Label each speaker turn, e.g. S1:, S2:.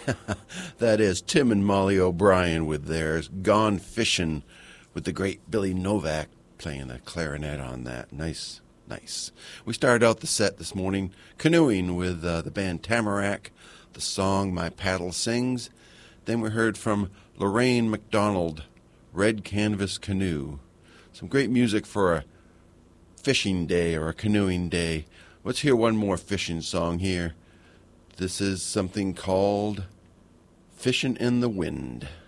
S1: That is Tim and Molly O'Brien with theirs Gone Fishin' with the great Billy Novak playing the clarinet on that. Nice, nice. We started out the set this morning canoeing with the band Tamarack, the song My Paddle Sings. Then we heard from Lorraine McDonald, Red Canvas Canoe. Some great music for a fishing day or a canoeing day. Let's hear one more fishing song here. This is something called Fishin' in the Wind.